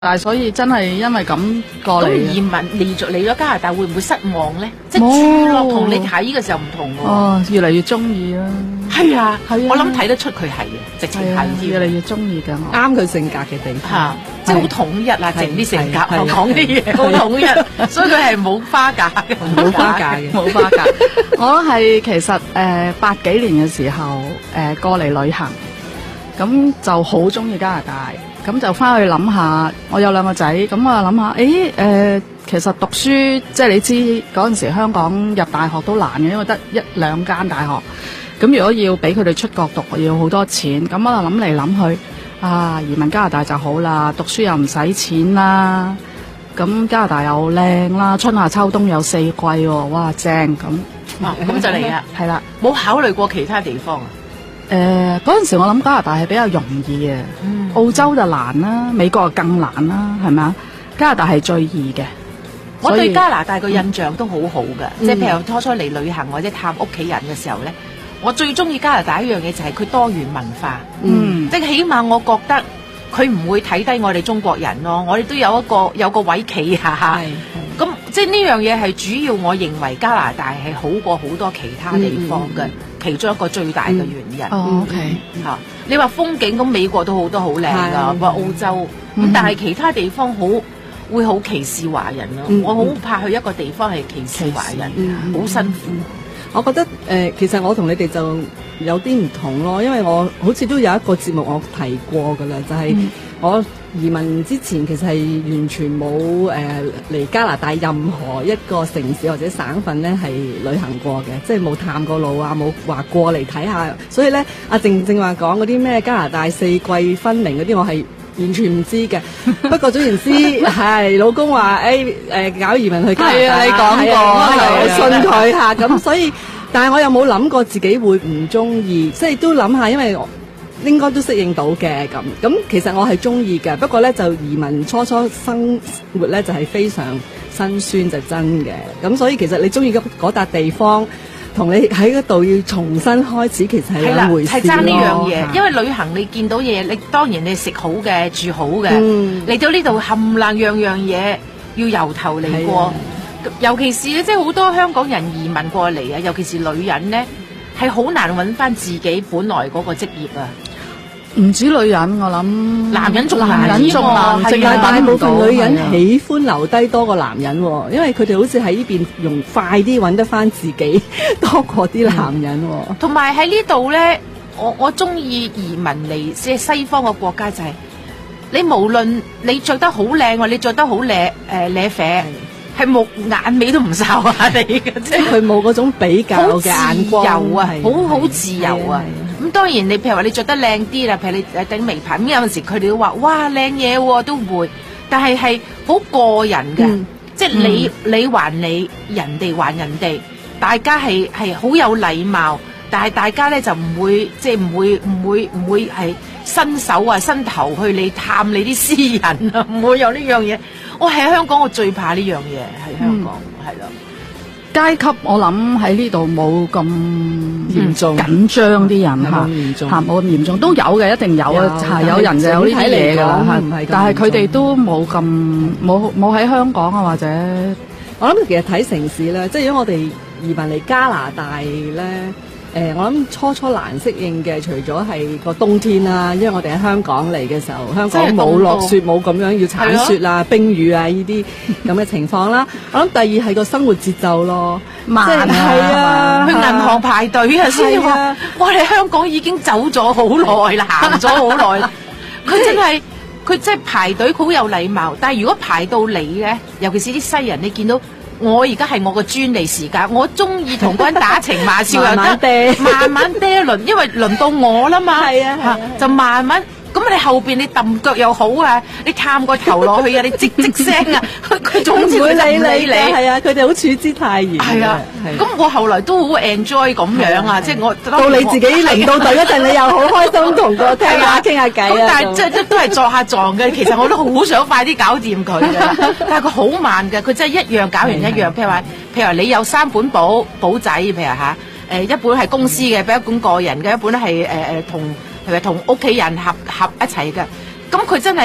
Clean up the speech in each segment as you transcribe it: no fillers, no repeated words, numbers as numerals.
但係所以真係因為咁過嚟咁移民嚟咗加拿大會唔會失望咧？即係住落同你睇嘅時候唔同喎。 哦，越嚟越中意啦。 係啊， 係啊， 我諗睇得出佢係嘅，直情係越嚟越中意㗎。 啱佢性格嘅地方嚇，即係好統一啊，靜啲性格，講啲嘢好統一，所以佢係冇花架嘅， 冇花架嘅， 冇花架。我係其實80幾年嘅時候過嚟旅行，咁就好中意加拿大。咁就翻去諗下，我有兩個仔，咁我諗下，其實讀書即係你知嗰陣時香港入大學都難嘅，因為得1、2間大學。咁如果要俾佢哋出國讀，要好多錢。咁我就諗嚟諗去，移民加拿大就好啦，讀書又唔使錢啦。咁加拿大又靚啦，春夏秋冬有4季喎，哇正咁。 咁就嚟啦， 係啦， 冇考慮過其他地方啊？ 嗰陣時我諗加拿大係比較容易嘅，澳洲就難啦，美國就更難啦，係咪啊？加拿大係最易嘅。 我對加拿大個印象都好好嘅，即係譬如初初嚟旅行或者探屋企人嘅時候咧，我最中意加拿大一樣嘢就係佢多元文化，即係起碼我覺得佢唔會睇低我哋中國人咯，我哋都有個位企下，咁即係呢樣嘢係主要我認為加拿大係好過好多其他地方嘅。其中一個最大嘅原因。 OK 嚇，你話風景咁，美國都好多好靚噶，話澳洲咁，但係其他地方會好歧視華人咯。我好怕去一個地方係歧視華人，好辛苦。 我覺得其實我同你哋就有啲唔同咯，因為我好似都有一個節目我提過噶啦，就係我移民之前其實係完全冇嚟加拿大任何一個城市或者省份咧係旅行過嘅，即係冇探過路啊，冇話過嚟睇下。所以咧，阿正話講嗰啲咩加拿大4季分明嗰啲，我係完全唔知嘅。不過總言之，係老公話搞移民去加拿大， 係啊，你講過， 我信佢嚇。咁所以，但係我又冇諗過自己會唔中意，即係都諗下，因為應該都適應到嘅咁其實我係中意嘅，不過咧就移民初生活咧就係非常辛酸就真嘅，咁所以其實你中意嗰笪地方，同你喺嗰度要重新開始，其實係兩回事咯。 係爭呢樣嘢，因為旅行你見到嘢，你當然你食好嘅、住好嘅，嚟到呢度冚唪唥樣嘢要由頭嚟過，尤其是咧即係好多香港人移民過嚟啊，尤其是女人咧係好難揾翻自己本來嗰個職業啊。 唔止女人，我諗男人仲難， 淨係大部分女人喜歡留低多過男人，因為佢哋好似喺呢邊用快啲揾得翻自己多過啲男人。 同埋喺呢度咧，我中意移民嚟即係西方嘅國家就係、你無論你着得好靚或你着得好咧啡，係冇眼尾都唔睄下你嘅，即係佢冇嗰種比較嘅眼光啊，好自由啊！咁當然你譬如話你着得靚啲啦，譬如你頂眉牌，咁有陣時佢哋都話哇靚嘢喎，都會，但係好個人嘅，即係你還你，人哋還人哋，大家係好有禮貌，但係大家咧就唔會即係唔會係伸手啊伸頭去你探你啲私人啊，唔會有呢樣嘢。我喺香港我最怕呢樣嘢，喺香港係咯。 階級我諗喺呢度冇咁嚴重緊張啲人冇咁嚴重，都有嘅，一定有啊，有人就有呢啲嘢㗎啦，但係佢哋都冇咁冇喺香港啊，或者我諗其實睇城市咧，即係如果我哋移民嚟加拿大咧。我諗初難適應嘅，除咗係個冬天啦，因為我哋喺香港嚟嘅時候，香港冇落雪，冇咁樣要鏟雪啊、冰雨啊呢啲咁嘅情況啦。我諗第二係個生活節奏咯， 慢啊， 去銀行排隊啊先至話，哇！你香港已經走咗好耐啦，行咗好耐啦。佢真係排隊好有禮貌，但係如果排到你咧，尤其是啲西人，你見到。我而家係我個專利時間，我中意同嗰人打情罵俏又得，慢慢嗲輪，因為輪到我啦嘛，就慢慢。咁你後邊你揼腳又好啊，你探個頭落去啊，你唧聲啊，佢總之會理你， 係啊，佢哋好處之泰然。 係啊，咁我後來都好 enjoy 咁樣啊，即係我到你自己嚟到隊嗰陣，你又好開心同個聽下傾下偈啊。 但係即係都係撞下撞嘅，其實我都好想快啲搞掂佢嘅，但係佢好慢嘅，佢真係一樣搞完一樣。譬如話你有3本簿仔，譬如嚇一本係公司嘅，一本個人嘅，一本係同屋企人合一齊嘅，咁佢真係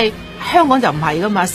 香港就唔係噶嘛。